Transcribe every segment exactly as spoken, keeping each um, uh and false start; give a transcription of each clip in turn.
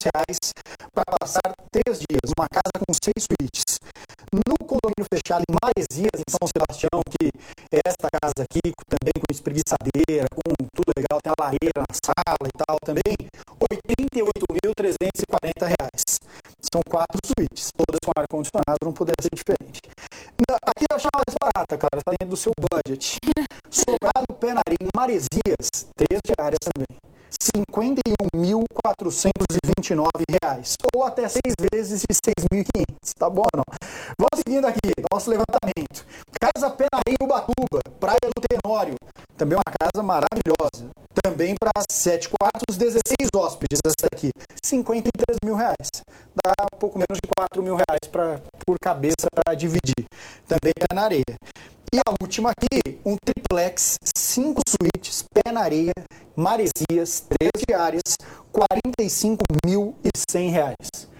reais para passar três dias. Uma casa com seis suítes. No condomínio fechado em Maresias, em São Sebastião, que é esta casa aqui, também com espreguiçadeira, com tudo legal, tem a lareira na sala e tal também, oitenta e oito mil trezentos e quarenta reais. São quatro suítes, todas com ar-condicionado, não poderia ser diferente. Aqui eu achava mais barata, cara, está dentro do seu budget. Sobrado Penaria, em Maresias, três diárias também. cinquenta e um mil quatrocentos e vinte e nove reais, ou até seis vezes de seis mil e quinhentos, tá bom ou não? Vamos seguindo aqui, nosso levantamento. Casa Penaria Ubatuba, Praia do Tenório, também uma casa maravilhosa, também para sete quartos, dezesseis hóspedes, essa aqui, cinquenta e três mil reais, dá um pouco menos de quatro mil reais pra, por cabeça para dividir, também pé na areia. E a última aqui, um triplex, cinco suítes, pé na areia, Maresias, três diárias, quarenta e cinco mil e cem reais.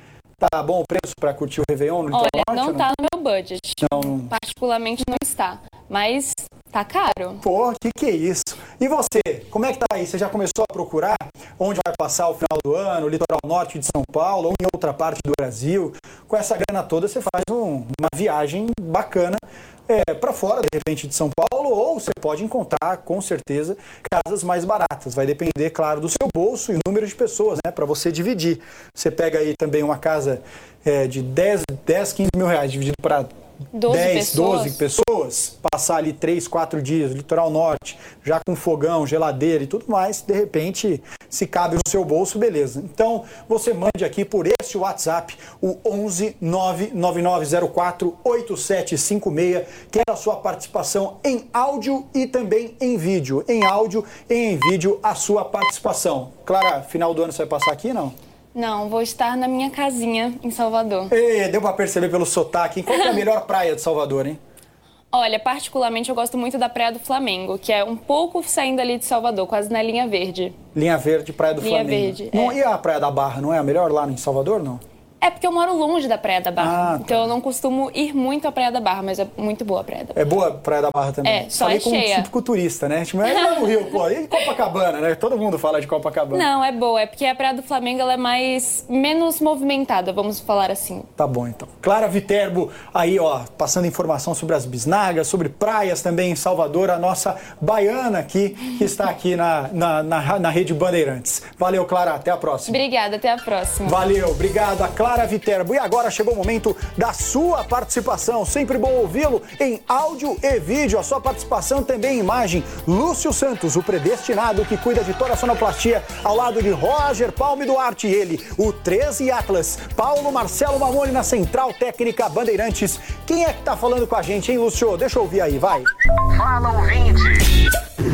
Tá bom o preço para curtir o Réveillon no Litoral Norte? Olha, não tá no meu budget. Não. Particularmente não está, mas tá caro. Pô, que que é isso? E você, como é que tá aí? Você já começou a procurar onde vai passar o final do ano, o Litoral Norte de São Paulo ou em outra parte do Brasil? Com essa grana toda você faz um, uma viagem bacana é, para fora, de repente, de São Paulo, ou você pode encontrar, com certeza, casas mais baratas. Vai depender, claro, do seu bolso e o número de pessoas, né, para você dividir. Você pega aí também uma casa é, de dez, quinze mil reais dividido para dez, doze pessoas, passar ali três, quatro dias, Litoral Norte, já com fogão, geladeira e tudo mais, de repente, se cabe no seu bolso, beleza. Então, você mande aqui por este WhatsApp, o onze nove nove nove zero quatro oito sete cinco seis, que é a sua participação em áudio e também em vídeo. Em áudio e em vídeo, a sua participação. Clara, final do ano você vai passar aqui, não? Não, vou estar na minha casinha em Salvador. E, deu pra perceber pelo sotaque. Qual que é a melhor praia de Salvador, hein? Olha, particularmente eu gosto muito da Praia do Flamengo, que é um pouco saindo ali de Salvador, quase na linha verde. Linha Verde, Praia do linha Flamengo. Verde, não, é. E a Praia da Barra, não é a melhor lá em Salvador, não? É porque eu moro longe da Praia da Barra, Ah, tá. então eu não costumo ir muito à Praia da Barra, mas é muito boa a Praia da Barra. É boa a Praia da Barra também? É, só Falei é como cheia. típico turista, né? Tipo, é lá no Rio, pô, e Copacabana, né? Todo mundo fala de Copacabana. Não, é boa, é porque a Praia do Flamengo ela é mais, menos movimentada, vamos falar assim. Tá bom, então. Clara Viterbo, aí, ó, passando informação sobre as bisnagas, sobre praias também em Salvador, a nossa baiana aqui, que está aqui na, na, na, na Rede Bandeirantes. Valeu, Clara, até a próxima. Obrigada, até a próxima. Valeu, obrigado a Clara Viterbo. E agora chegou o momento da sua participação. Sempre bom ouvi-lo em áudio e vídeo. A sua participação também em imagem. Lúcio Santos, o predestinado que cuida de toda a sonoplastia, ao lado de Roger Palme Duarte. Ele, o treze Atlas, Paulo Marcelo Mamone na Central Técnica Bandeirantes. Quem é que tá falando com a gente, hein, Lúcio? Deixa eu ouvir aí, vai. Fala, ouvinte.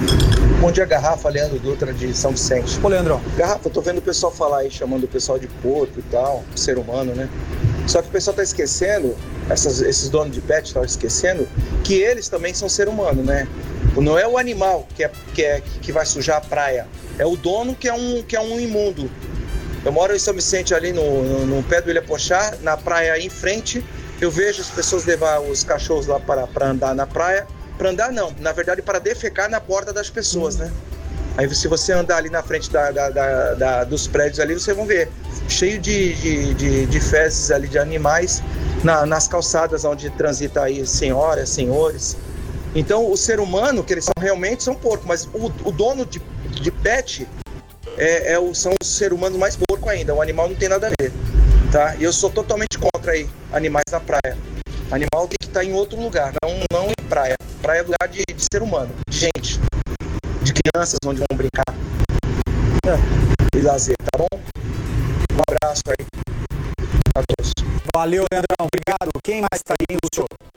Bom dia, Garrafa, Leandro Dutra de São Vicente. Ô, Leandro. Garrafa, eu tô vendo o pessoal falar aí, chamando o pessoal de porco e tal, ser humano, né? Só que o pessoal tá esquecendo, essas, esses donos de pet estão esquecendo, que eles também são ser humano, né? Não é o animal que, é, que, é, que vai sujar a praia, é o dono que é um, que é um imundo. Eu moro em São Vicente, ali no, no, no pé do Ilha Pochá, na praia aí em frente, eu vejo as pessoas levar os cachorros lá para, para andar na praia. Para andar não, na verdade para defecar na porta das pessoas, né? Aí se você andar ali na frente da, da, da, da, dos prédios ali, vocês vão ver cheio de, de, de, de fezes ali de animais na, nas calçadas onde transita aí senhoras, senhores. Então o ser humano, que eles são realmente são porco, mas o, o dono de, de pet é, é o, são os seres humanos mais porco ainda, o animal não tem nada a ver, tá? E eu sou totalmente contra aí animais na praia. Animal tem que estar em outro lugar, não, não em praia. Praia é lugar de, de ser humano, de gente, de crianças onde vão brincar é. e lazer, tá bom? Um abraço aí a todos. Valeu, Leandrão, obrigado. Quem mais está aí, Lúcio?